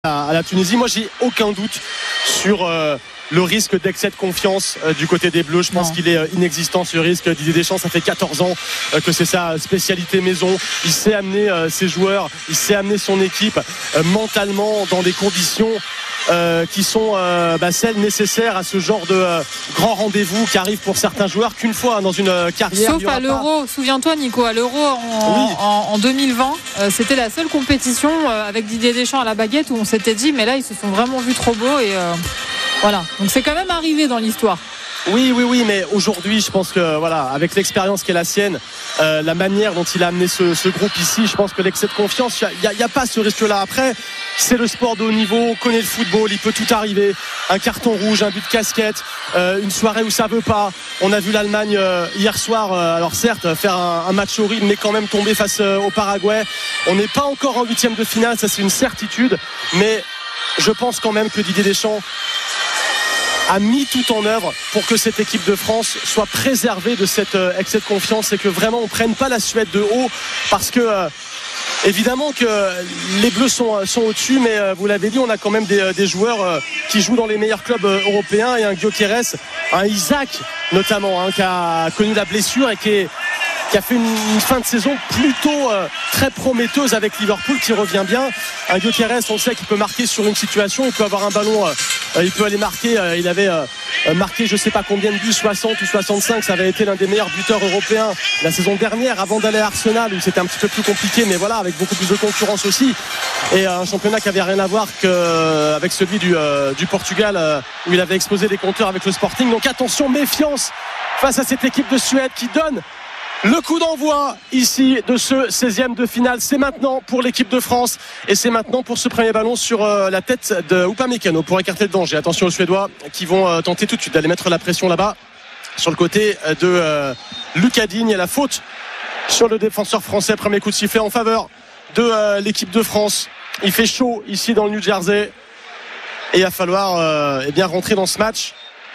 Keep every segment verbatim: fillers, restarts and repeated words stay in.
à la Tunisie. Moi, j'ai aucun doute sur euh, le risque d'excès de confiance euh, du côté des Bleus. Je pense non. qu'il est euh, inexistant ce risque. Didier Deschamps, ça fait quatorze ans euh, que c'est sa spécialité maison. Il sait amener euh, ses joueurs, il sait amener son équipe euh, mentalement dans des conditions Euh, qui sont euh, bah, celles nécessaires à ce genre de euh, grand rendez-vous qui arrive pour certains joueurs qu'une fois dans une euh, carrière. Sauf à l'Euro, pas... souviens-toi Nico, à l'Euro en, oui. en, en deux mille vingt, euh, c'était la seule compétition euh, avec Didier Deschamps à la baguette où on s'était dit mais là ils se sont vraiment vus trop beaux et euh, voilà. Donc c'est quand même arrivé dans l'histoire. Oui, oui, oui, mais aujourd'hui, je pense que voilà, avec l'expérience qui est la sienne, euh, la manière dont il a amené ce, ce groupe ici, je pense que l'excès de confiance, il n'y a, a pas ce risque-là. Après, c'est le sport de haut niveau, on connaît le football, il peut tout arriver. Un carton rouge, un but de casquette, euh, une soirée où ça veut pas. On a vu l'Allemagne euh, hier soir, euh, alors certes, faire un, un match horrible, mais quand même tomber face euh, au Paraguay. On n'est pas encore en huitième de finale, ça c'est une certitude, mais je pense quand même que Didier Deschamps a mis tout en œuvre pour que cette équipe de France soit préservée de cet euh, excès de confiance et que vraiment on ne prenne pas la Suède de haut parce que euh, évidemment que les Bleus sont, sont au-dessus, mais euh, vous l'avez dit, on a quand même des, des joueurs euh, qui jouent dans les meilleurs clubs euh, européens et un Gyökeres, un Isaac notamment hein, qui a connu la blessure et qui est qui a fait une, une fin de saison plutôt euh, très prometteuse avec Liverpool qui revient bien. Un Gyökeres, on sait qu'il peut marquer sur une situation, il peut avoir un ballon, euh, euh, il peut aller marquer, euh, il avait euh, marqué je sais pas combien de buts, soixante ou soixante-cinq, ça avait été l'un des meilleurs buteurs européens la saison dernière avant d'aller à Arsenal où c'était un petit peu plus compliqué, mais voilà, avec beaucoup plus de concurrence aussi et euh, un championnat qui avait rien à voir qu'avec celui du, euh, du Portugal euh, où il avait explosé les compteurs avec le Sporting. Donc attention, méfiance face à cette équipe de Suède qui donne le coup d'envoi ici de ce seizième de finale. C'est maintenant pour l'équipe de France et c'est maintenant pour ce premier ballon sur euh, la tête de Upamecano pour écarter le danger. Attention aux Suédois qui vont euh, tenter tout de suite d'aller mettre la pression là-bas sur le côté de euh, Lucas Digne. Il y a la faute sur le défenseur français. Premier coup de sifflet en faveur de euh, l'équipe de France. Il fait chaud ici dans le New Jersey et il va falloir euh, eh bien rentrer dans ce match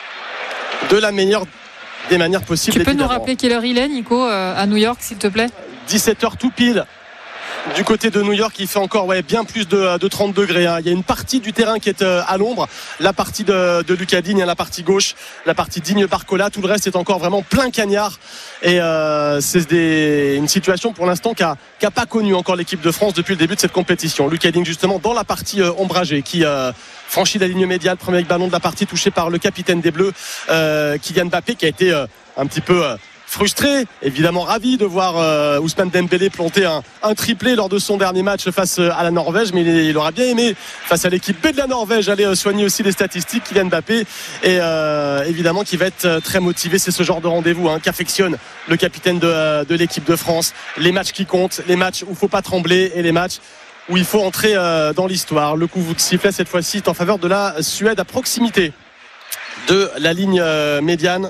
de la meilleure des manières possibles. Tu peux évidemment. nous rappeler quelle heure il est, Nico, à New York, s'il te plaît? dix-sept heures tout pile. Du côté de New York, il fait encore ouais, bien plus de, de trente degrés. Hein. Il y a une partie du terrain qui est euh, à l'ombre. La partie de, de Lucas Digne, la partie gauche, la partie Digne-Barcola. Tout le reste est encore vraiment plein cagnard. Et euh, c'est des, une situation pour l'instant qui n'a qui a pas connu encore l'équipe de France depuis le début de cette compétition. Lucas Digne, justement, dans la partie euh, ombragée, qui euh, franchit la ligne médiane. Premier ballon de la partie touché par le capitaine des Bleus, euh, Kylian Mbappé, qui a été euh, un petit peu... Euh, frustré, évidemment ravi de voir euh, Ousmane Dembélé planter un, un triplé lors de son dernier match face à la Norvège, mais il, il aura bien aimé face à l'équipe B de la Norvège aller euh, soigner aussi les statistiques. Kylian Mbappé et euh, évidemment qui va être très motivé. C'est ce genre de rendez-vous hein, qu'affectionne le capitaine de, de l'équipe de France. Les matchs qui comptent, les matchs où il ne faut pas trembler et les matchs où il faut entrer euh, dans l'histoire. Le coup de sifflet cette fois-ci est en faveur de la Suède à proximité de la ligne euh, médiane.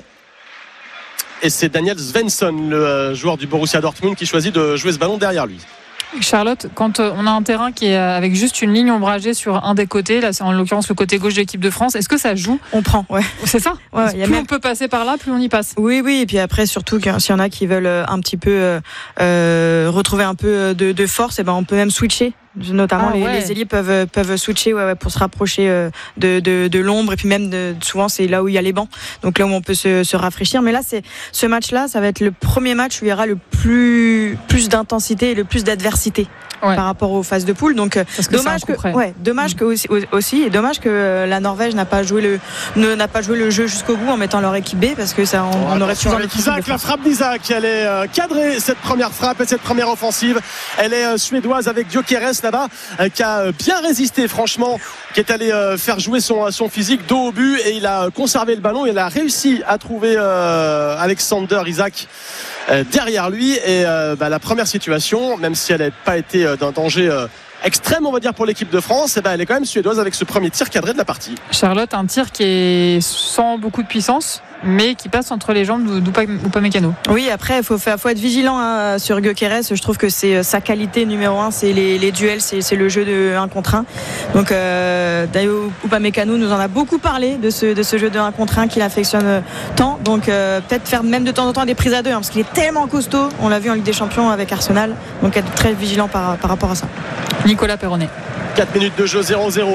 Et c'est Daniel Svensson, le joueur du Borussia Dortmund, qui choisit de jouer ce ballon derrière lui. Charlotte, quand on a un terrain qui est avec juste une ligne ombragée sur un des côtés, là c'est en l'occurrence le côté gauche de l'équipe de France, est-ce que ça joue? On prend, ouais. C'est ça ouais, Plus même... on peut passer par là, plus on y passe. Oui, oui, et puis après surtout s'il y en a qui veulent un petit peu euh, retrouver un peu de, de force, et ben on peut même switcher. Notamment ah, les, ouais. les ailiers peuvent peuvent switcher ouais, ouais, pour se rapprocher de, de de l'ombre et puis même de, souvent c'est là où il y a les bancs, donc là où on peut se, se rafraîchir. Mais là c'est ce match-là, ça va être le premier match où il y aura le plus plus d'intensité et le plus d'adversité ouais. par rapport aux phases de poule. Donc que dommage que ouais, dommage mmh. que aussi, aussi et dommage que la Norvège n'a pas joué le ne, n'a pas joué le jeu jusqu'au bout en mettant leur équipe B parce que ça on, oh, on aurait pu dans l'équipe. Isaac, la frappe d'Isaac, elle est euh, cadrée cette première frappe et cette première offensive. Elle est euh, suédoise avec Gyökeres là-bas euh, qui a bien résisté franchement, qui est allé euh, faire jouer son, son physique dos au but et il a conservé le ballon. Il a réussi à trouver euh, Alexander Isaac euh, derrière lui et euh, bah, la première situation, même si elle n'a pas été euh, d'un danger euh, extrême on va dire pour l'équipe de France, et ben elle est quand même suédoise avec ce premier tir cadré de la partie. Charlotte, un tir qui est sans beaucoup de puissance mais qui passe entre les jambes d'Upamecano. Oui, après il faut, faut être vigilant hein, sur Gyökeres. Je trouve que c'est sa qualité numéro un, c'est les, les duels, c'est, c'est le jeu de un contre un. Donc euh, d'ailleurs Upamecano nous en a beaucoup parlé de ce, de ce jeu de un contre un qu'il affectionne tant. Donc euh, peut-être faire même de temps en temps des prises à deux hein, parce qu'il est tellement costaud, on l'a vu en Ligue des Champions avec Arsenal, donc être très vigilant par, par rapport à ça. Nicolas Perronnet. quatre minutes de jeu, zéro zéro.